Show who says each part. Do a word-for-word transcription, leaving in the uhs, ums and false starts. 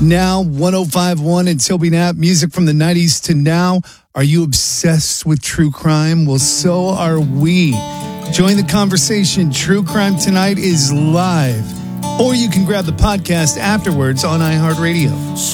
Speaker 1: Now, one oh five point one and Toby Knapp, music from the nineties to now. Are you obsessed with true crime? Well, so are we. Join the conversation. True Crime Tonight is live. Or you can grab the podcast afterwards on iHeartRadio.